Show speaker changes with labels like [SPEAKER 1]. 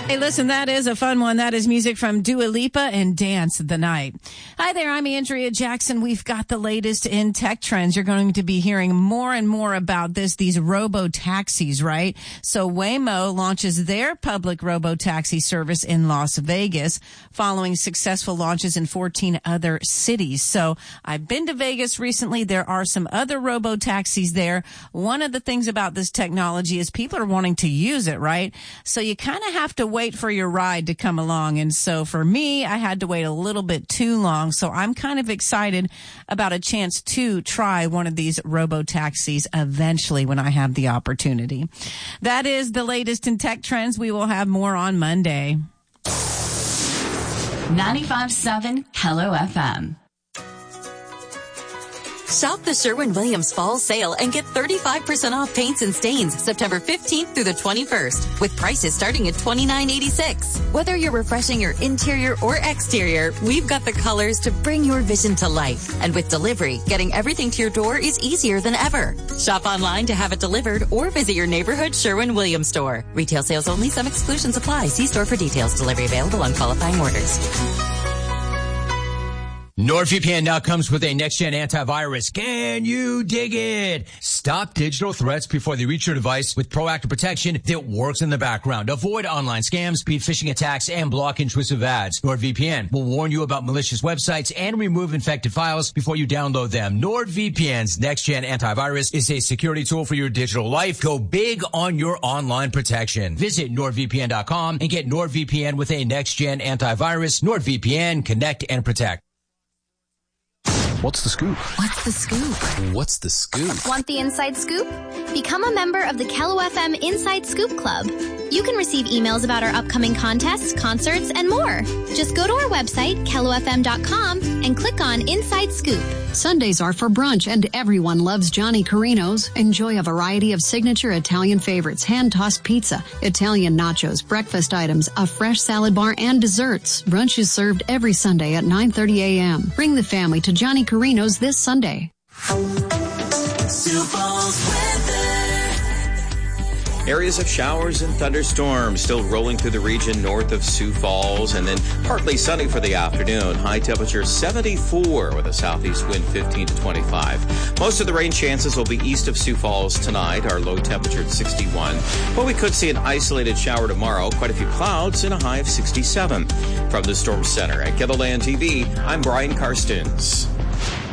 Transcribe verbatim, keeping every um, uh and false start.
[SPEAKER 1] Hey, listen, that is a fun one. That is music from Dua Lipa and Dance the Night. Hi there, I'm Andrea Jackson. We've got the latest in tech trends. You're going to be hearing more and more about this, these robo-taxis, right? So Waymo launches their public robo-taxi service in Las Vegas following successful launches in fourteen other cities. So I've been to Vegas recently. There are some other robo-taxis there. One of the things about this technology is people are wanting to use it, right? So you kind of have to wait wait for your ride to come along. And so for me, I had to wait a little bit too long. So I'm kind of excited about a chance to try one of these robo-taxis eventually when I have the opportunity. That is the latest in tech trends. We will have more on Monday.
[SPEAKER 2] ninety-five point seven Hello F M.
[SPEAKER 3] Shop the Sherwin-Williams Fall Sale and get thirty-five percent off paints and stains September fifteenth through the twenty-first with prices starting at twenty-nine eighty-six. Whether you're refreshing your interior or exterior, we've got the colors to bring your vision to life. And with delivery, getting everything to your door is easier than ever. Shop online to have it delivered or visit your neighborhood Sherwin-Williams store. Retail sales only. Some exclusions apply. See store for details. Delivery available on qualifying orders.
[SPEAKER 4] NordVPN now comes with a next-gen antivirus. Can you dig it? Stop digital threats before they reach your device with proactive protection that works in the background. Avoid online scams, beat phishing attacks, and block intrusive ads. NordVPN will warn you about malicious websites and remove infected files before you download them. NordVPN's next-gen antivirus is a security tool for your digital life. Go big on your online protection. Visit nord V P N dot com and get NordVPN with a next-gen antivirus. NordVPN, connect and protect.
[SPEAKER 5] What's the scoop?
[SPEAKER 2] What's the scoop?
[SPEAKER 5] What's the scoop?
[SPEAKER 6] Want the inside scoop? Become a member of the Kello F M Inside Scoop Club. You can receive emails about our upcoming contests, concerts, and more. Just go to our website, kello f m dot com, and click on Inside Scoop.
[SPEAKER 7] Sundays are for brunch, and everyone loves Johnny Carino's. Enjoy a variety of signature Italian favorites, hand-tossed pizza, Italian nachos, breakfast items, a fresh salad bar, and desserts. Brunch is served every Sunday at nine thirty a.m. Bring the family to Johnny Carino's this Sunday.
[SPEAKER 8] Sioux Falls weather.
[SPEAKER 9] Areas of showers and thunderstorms still rolling through the region north of Sioux Falls, and then partly sunny for the afternoon. High temperature seventy-four with a southeast wind fifteen to twenty-five. Most of the rain chances will be east of Sioux Falls tonight. Our low temperature at sixty-one. But we could see an isolated shower tomorrow. Quite a few clouds and a high of sixty-seven. From the Storm Center at KELOLAND T V, I'm Brian Karstens.